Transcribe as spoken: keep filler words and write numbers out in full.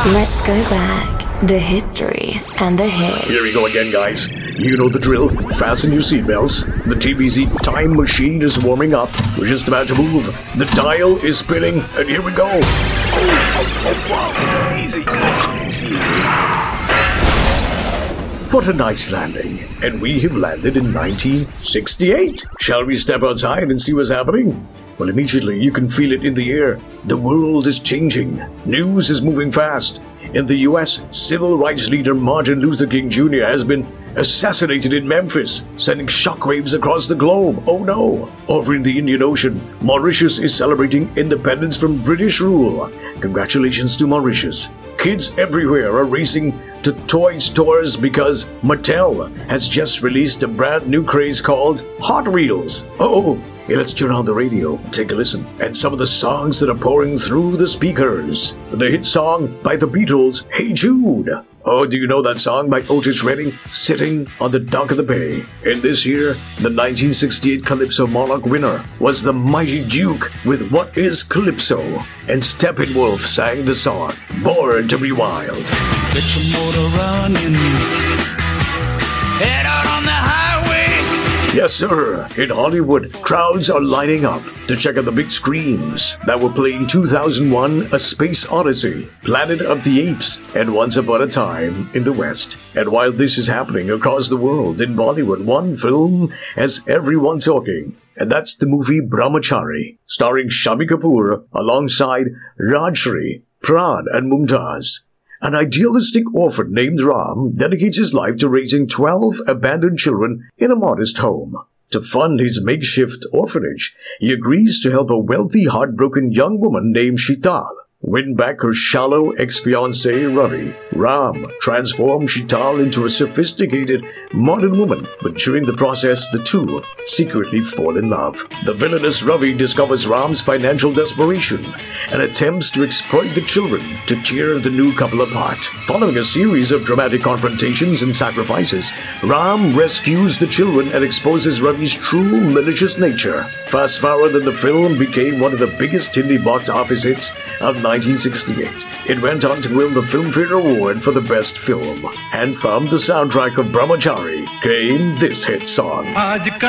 Let's go back. The history and the hit. Here we go again, guys. You know the drill. Fasten your seatbelts. The T V Z time machine is warming up. We're just about to move. The dial is spinning, and here we go. Oh, oh, oh, wow. Easy. Easy. What a nice landing. And we have landed in nineteen sixty-eight. Shall we step outside and see what's happening? Well, immediately you can feel it in the air. The world is changing. News is moving fast. In the U S, civil rights leader Martin Luther King Junior has been assassinated in Memphis, sending shockwaves across the globe. Oh no! Over in the Indian Ocean, Mauritius is celebrating independence from British rule. Congratulations to Mauritius. Kids everywhere are racing to toy stores because Mattel has just released a brand new craze called Hot Wheels. Oh, hey, let's turn on the radio and take a listen at some of the songs that are pouring through the speakers. The hit song by the Beatles, Hey Jude. Oh, do you know that song by Otis Redding, Sitting on the Dock of the Bay? And this year, the nineteen sixty-eight Calypso Monarch winner was the Mighty Duke with What Is Calypso? And Steppenwolf sang the song, Born to Be Wild. Get your motor running, head out on the highway. Yes, sir. In Hollywood, crowds are lining up to check out the big screens that were playing two thousand one A Space Odyssey, Planet of the Apes, and Once Upon a Time in the West. And while this is happening across the world, in Bollywood, one film has everyone talking. And that's the movie Brahmachari, starring Shami Kapoor alongside Rajshri, Pran, and Mumtaz. An idealistic orphan named Ram dedicates his life to raising twelve abandoned children in a modest home. To fund his makeshift orphanage, he agrees to help a wealthy, heartbroken young woman named Shital win back her shallow ex-fiancé Ravi. Ram transforms Shital into a sophisticated, modern woman, but during the process, the two secretly fall in love. The villainous Ravi discovers Ram's financial desperation and attempts to exploit the children to tear the new couple apart. Following a series of dramatic confrontations and sacrifices, Ram rescues the children and exposes Ravi's true malicious nature. Fast forward, that the film became one of the biggest Hindi box office hits of nineteen sixty-eight. It went on to win the Filmfare Award for the Best Film. And from the soundtrack of Brahmachari came this hit song.